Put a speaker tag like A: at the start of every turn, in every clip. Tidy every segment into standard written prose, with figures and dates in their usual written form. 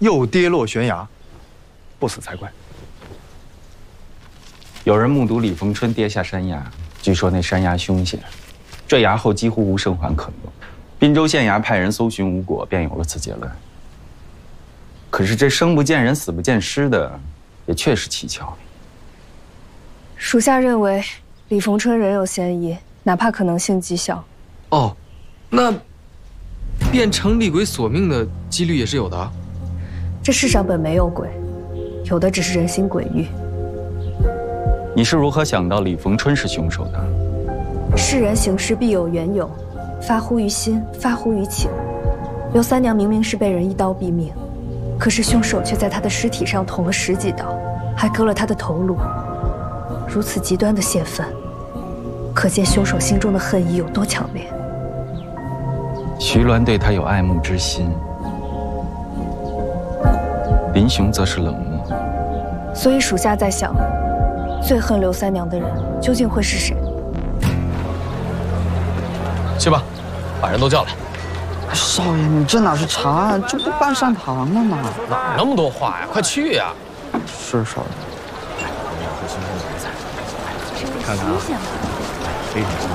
A: 又跌落悬崖，不死才怪。
B: 有人目睹李逢春跌下山崖，据说那山崖凶险，坠崖后几乎无生还可用。滨州县衙派人搜寻无果，便有了此结论。可是这生不见人，死不见尸的，也确实蹊跷。
C: 属下认为李逢春仍有嫌疑，哪怕可能性极小。
D: 哦，那变成厉鬼索命的几率也是有的啊。
C: 这世上本没有鬼，有的只是人心诡异。
B: 你是如何想到李逢春是凶手的？
C: 世人行事必有缘由，发乎于心，发乎于情。刘三娘明明是被人一刀毙命，可是凶手却在她的尸体上捅了10几刀，还割了她的头颅。如此极端的泄愤，可见凶手心中的恨意有多强烈。
B: 徐鸾对他有爱慕之心，林雄则是冷漠。
C: 所以属下在想，最恨刘三娘的人究竟会是谁？
D: 去吧，把人都叫来。
E: 少爷，你这哪是查案，这不办上堂了吗？
D: 哪那么多话呀？快去呀！
E: 是少爷。
A: 看看啊，非常新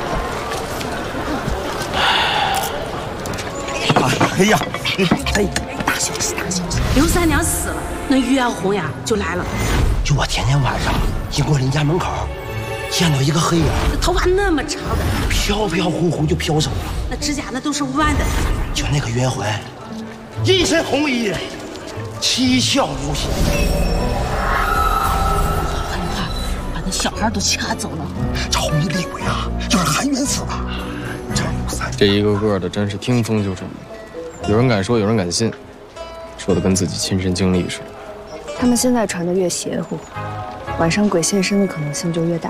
A: 鲜。哎呀，
F: 大消息，大消息！刘三娘死了，那袁红呀就来了。
G: 就我天天晚上经过人家门口，见到一个黑影，
F: 那头发那么长的，
G: 飘飘忽忽就飘走了。
F: 那指甲那都是弯的。
G: 就那个冤魂，一身红衣，七窍流血。
F: 害怕，把那小孩都掐走了。
G: 这红衣厉鬼啊，就是韩元死的。
D: 这一个个的真是听风就准，有人敢说，有人敢信，说的跟自己亲身经历似的。
C: 他们现在传的越邪乎，晚上鬼现身的可能性就越大。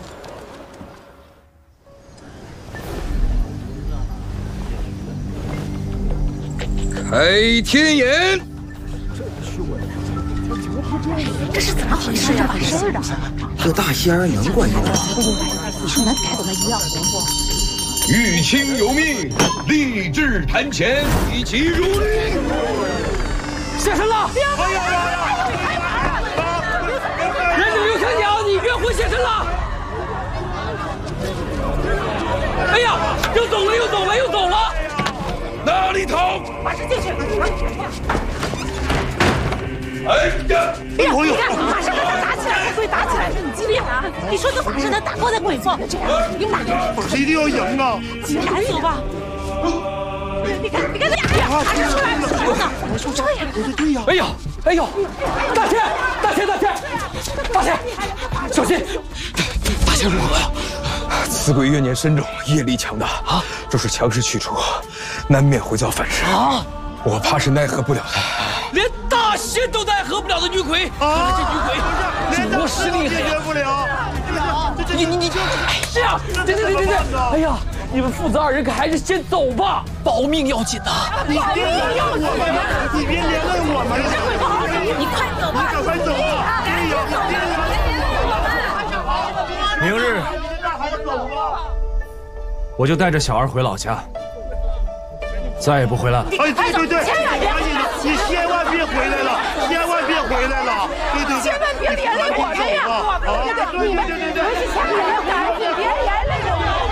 D: 开天眼！
F: 这是怎么回事呀？完事儿的。
G: 这大仙儿能管用吗？
F: 你说能改动了一样活不？
H: 玉清有命，立志坛前，一起如律。
I: 现身了！人家刘三娘，你冤魂现身了！哎呀，又走了，又走了，又走了！
H: 哪里逃？
F: 马上进去！
H: 哎呀！
F: 哎呀，你看，马上跟他打起来了，所以打起来了，你激烈啊！你说这马上能打过那鬼子，你马上，
H: 可是一定要赢啊！
F: 赶紧吧！你看，哎呀，还是出来了，怎么呢？这样，
H: 对呀！
I: 哎呦，哎呦，大仙，大仙，大仙，大仙，小心！
D: 大仙如何呀？
J: 此鬼怨念深重，业力强大啊！若是强势去除，难免会遭反噬啊！我怕是奈何不了他。
I: 连大仙都奈何不了的女鬼啊！这女鬼着实厉害，解决不了。你，是啊，对，哎呀，你们父子2人可还是先走吧，保命要紧呐！
H: 你别连累我们，
F: 你快走吧，
H: 你快走吧！
J: 明日，我就带着小儿回老家，再也不回来了。
H: 哎，对，你千万别回来了，千万别回来了！对，
F: 千万别连累我们呀！对，千万要赶紧别连累我们。